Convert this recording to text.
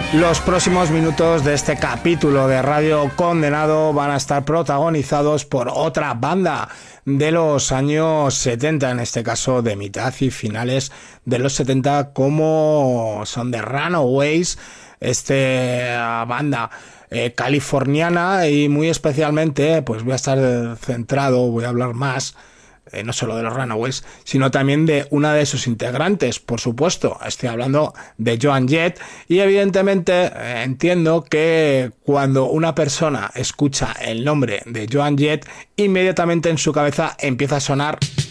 Los próximos minutos de este capítulo de Radio Condenado van a estar protagonizados por otra banda de los años 70, en este caso de mitad y finales de los 70, como son The Runaways, banda californiana, y muy especialmente pues voy a estar centrado, voy a hablar más no solo de los Runaways, sino también de una de sus integrantes, por supuesto. Estoy hablando de Joan Jett, y evidentemente entiendo que cuando una persona escucha el nombre de Joan Jett, inmediatamente en su cabeza empieza a sonar